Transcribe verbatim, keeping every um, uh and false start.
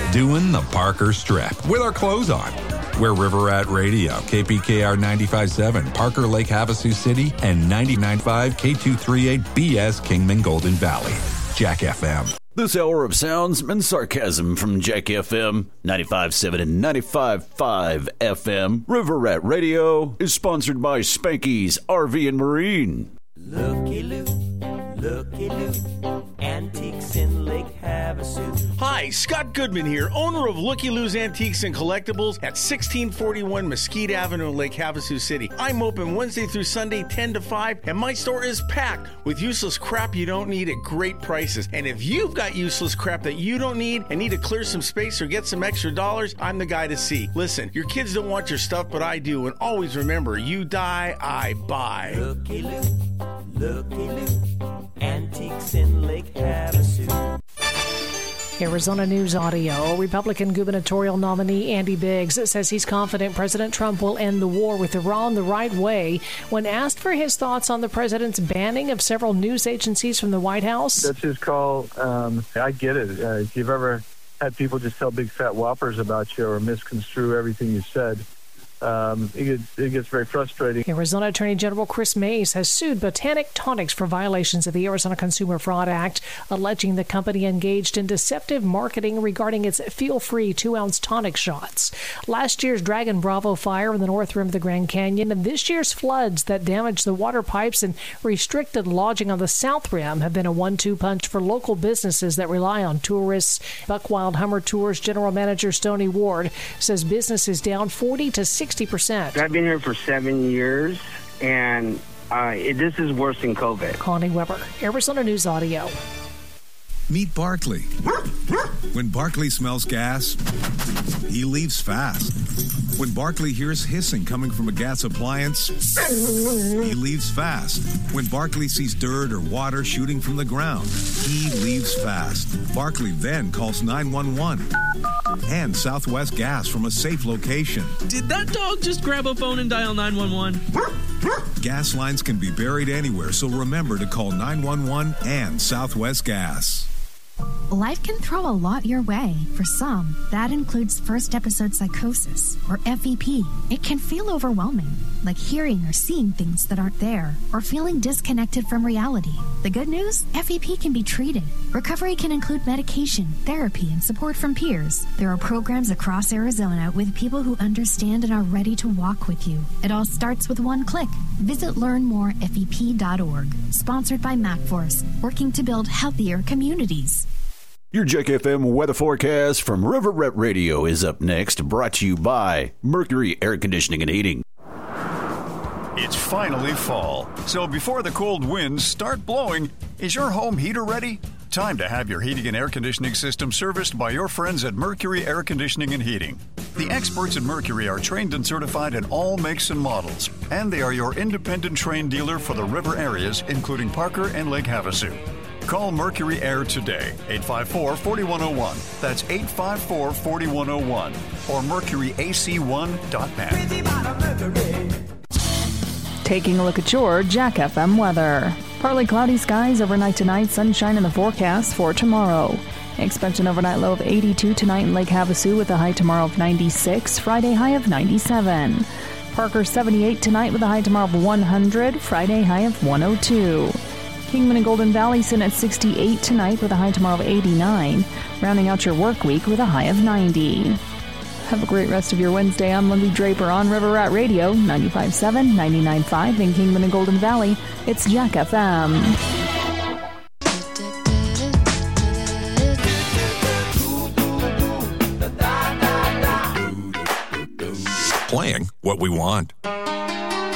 doing the Parker Strip with our clothes on. We're River Rat Radio, K P K R ninety-five point seven, Parker Lake Havasu City, and ninety-nine point five K two thirty-eight B S Kingman Golden Valley. Jack F M. This hour of sounds and sarcasm from Jack F M, ninety-five point seven and ninety-five point five F M. River Rat Radio is sponsored by Spanky's R V and Marine. Looky Loo, looky Loo, antiques in Lake Havasu. Hi, Scott Goodman here, owner of Looky Lou's Antiques and Collectibles at sixteen forty-one Mesquite Avenue in Lake Havasu City. I'm open Wednesday through Sunday, ten to five, and my store is packed with useless crap you don't need at great prices. And if you've got useless crap that you don't need and need to clear some space or get some extra dollars, I'm the guy to see. Listen, your kids don't want your stuff, but I do. And always remember, you die, I buy. Looky Loo, looky Loo, antiques in Lake Havasu. Arizona News Audio. Republican gubernatorial nominee Andy Biggs says he's confident President Trump will end the war with Iran the right way. When asked for his thoughts on the president's banning of several news agencies from the White House. That's his call. Um, I get it. Uh, if you've ever had people just tell big fat whoppers about you or misconstrue everything you said, Um, it, gets, it gets very frustrating. Arizona Attorney General Chris Mays has sued Botanic Tonics for violations of the Arizona Consumer Fraud Act, alleging the company engaged in deceptive marketing regarding its feel-free two-ounce tonic shots. Last year's Dragon Bravo fire in the north rim of the Grand Canyon and this year's floods that damaged the water pipes and restricted lodging on the south rim have been a one two punch for local businesses that rely on tourists. Buckwild Hummer Tours General Manager Stoney Ward says business is down forty to sixty percent. I've been here for seven years, and uh, it, this is worse than COVID. Connie Weber, Arizona News Audio. Meet Barkley. When Barkley smells gas, he leaves fast. When Barkley hears hissing coming from a gas appliance, he leaves fast. When Barkley sees dirt or water shooting from the ground, he leaves fast. Barkley then calls nine one one and Southwest Gas from a safe location. Did that dog just grab a phone and dial nine one one? Gas lines can be buried anywhere, so remember to call nine one one and Southwest Gas. Life can throw a lot your way. For some, that includes first episode psychosis, or F E P. It can feel overwhelming, like hearing or seeing things that aren't there, or feeling disconnected from reality. The good news? F E P can be treated. Recovery can include medication, therapy, and support from peers. There are programs across Arizona with people who understand and are ready to walk with you. It all starts with one click. Visit learn more F E P dot org. Sponsored by MacForce, working to build healthier communities. Your Jack F M weather forecast from River Rat Radio is up next, brought to you by Mercury Air Conditioning and Heating. It's finally fall, so before the cold winds start blowing, is your home heater ready? Time to have your heating and air conditioning system serviced by your friends at Mercury Air Conditioning and Heating. The experts at Mercury are trained and certified in all makes and models, and they are your independent trained dealer for the river areas, including Parker and Lake Havasu. Call Mercury Air today, eight five four, four one zero one. That's eight five four, four one zero one. Or mercury a c one dot net. Taking a look at your Jack F M weather. Partly cloudy skies overnight tonight, sunshine in the forecast for tomorrow. Expect an overnight low of eighty-two tonight in Lake Havasu with a high tomorrow of ninety-six, Friday high of ninety-seven. Parker seventy-eight tonight with a high tomorrow of one hundred, Friday high of one oh two. Kingman and Golden Valley sit at sixty-eight tonight with a high tomorrow of eighty-nine, rounding out your work week with a high of ninety. Have a great rest of your Wednesday. I'm Lindsay Draper on River Rat Radio, ninety-five point seven, ninety-nine point five in Kingman and Golden Valley. It's Jack F M. Playing what we want.